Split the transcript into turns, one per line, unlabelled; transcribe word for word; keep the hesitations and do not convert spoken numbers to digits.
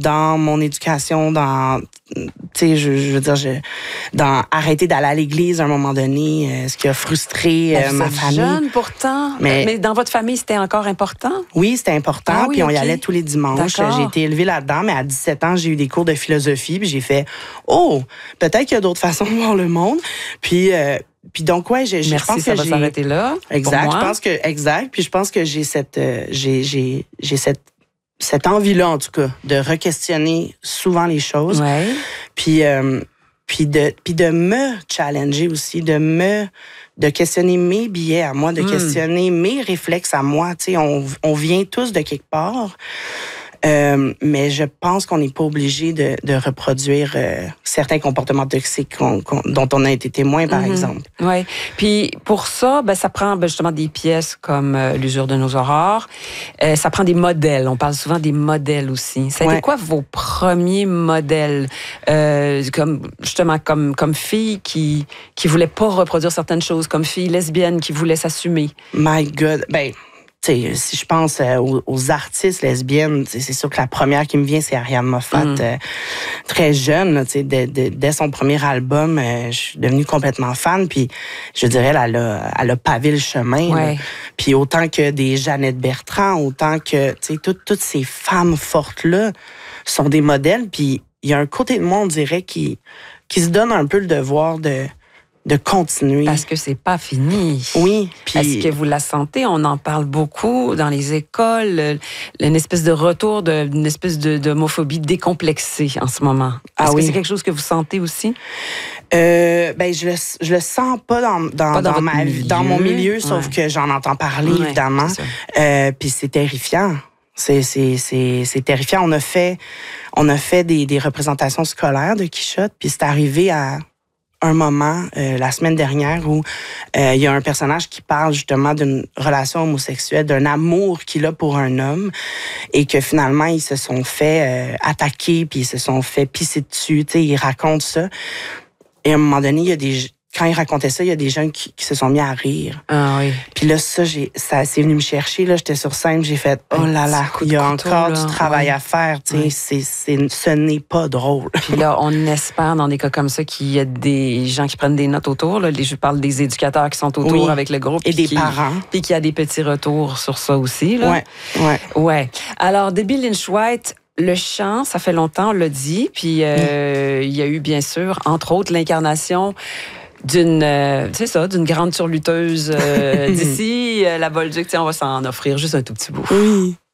dans mon éducation, dans, tu sais, je, je veux dire, je, dans arrêter d'aller à l'église à un moment donné, euh, ce qui a frustré euh,
vous
ma
êtes
famille.
jeune pourtant, mais, mais dans votre famille, c'était encore important?
Oui, c'était important,
ah, oui,
puis on
okay.
y allait tous les dimanches. J'ai été élevée là-dedans, mais à dix-sept ans, j'ai eu des cours de philosophie, puis j'ai fait « Oh, peut-être qu'il y a d'autres façons de voir le monde. » Puis... Euh, Puis donc, ouais, je,
Merci,
je pense
ça
que
va
j'ai...
s'arrêter là.
Exact,
pour moi.
je pense que... Exact, puis je pense que j'ai cette... Euh, j'ai, j'ai, j'ai cette... cette envie-là, en tout cas, de re-questionner souvent les choses.
Ouais.
Puis, euh, puis, de, puis de me challenger aussi, de me... de questionner mes billets à moi, de mm. questionner mes réflexes à moi. Tu sais, on, on vient tous de quelque part. Euh, mais je pense qu'on n'est pas obligé de, de reproduire euh, certains comportements toxiques qu'on, qu'on, dont on a été témoin, par mm-hmm. exemple.
Oui. Puis pour ça, ben, ça prend ben, justement des pièces comme euh, L'usure de nos aurores. Euh, ça prend des modèles. On parle souvent des modèles aussi. Ça a ouais. été quoi vos premiers modèles? Euh, comme, justement, comme, comme fille qui qui voulait pas reproduire certaines choses, comme fille lesbienne qui voulait s'assumer.
My God. Ben... T'sais, si je pense euh, aux, aux artistes lesbiennes, c'est sûr que la première qui me vient, c'est Ariane Moffat. Mm. Euh, très jeune, là, dès, dès, dès son premier album, euh, je suis devenue complètement fan. Puis je dirais, elle a, elle a pavé le chemin.
Ouais.
Puis autant que des Jeannette Bertrand, autant que tout, toutes ces femmes fortes-là sont des modèles. Puis il y a un côté de moi, on dirait, qui, qui se donne un peu le devoir de... de continuer.
Parce que c'est pas fini.
Oui. Puis...
Est-ce que vous la sentez? On en parle beaucoup dans les écoles. Une espèce de retour d'une espèce de, d'homophobie décomplexée en ce moment. Est-ce ah, oui. que c'est quelque chose que vous sentez aussi?
Euh, ben, je le, je le sens pas dans, dans, pas dans, dans, ma, dans mon milieu, sauf ouais. que j'en entends parler, ouais, évidemment. Euh, puis c'est terrifiant. C'est, c'est, c'est, c'est terrifiant. On a fait, on a fait des, des représentations scolaires de Quichotte, puis c'est arrivé à un moment, euh, la semaine dernière, où euh, il y a un personnage qui parle justement d'une relation homosexuelle, d'un amour qu'il a pour un homme, et que finalement, ils se sont fait euh, attaquer, puis ils se sont fait pisser dessus, tu sais, il raconte ça. Et à un moment donné, il y a des... Quand il racontait ça, il y a des jeunes qui, qui se sont mis à rire.
Ah oui.
Puis là, ça, j'ai, ça c'est venu me chercher. Là, j'étais sur scène, j'ai fait « Oh là là, il y a couteau, encore là, du travail ouais. à faire. » Tu sais, oui. c'est, c'est, ce n'est pas drôle.
Puis là, on espère dans des cas comme ça qu'il y a des gens qui prennent des notes autour. Là. Je parle des éducateurs qui sont autour oui. avec le groupe.
Et des
qui,
parents.
Puis qu'il y a des petits retours sur ça aussi. Là.
Ouais, ouais.
Ouais. Alors, Debbie Lynch White... Le chant, ça fait longtemps, on l'a dit. Puis euh, il y a eu, bien sûr, entre autres, l'incarnation d'une, euh, c'est ça, d'une grande surluteuse euh, d'ici, euh, la Bolduc. On va s'en offrir juste un tout petit bout.
Oui.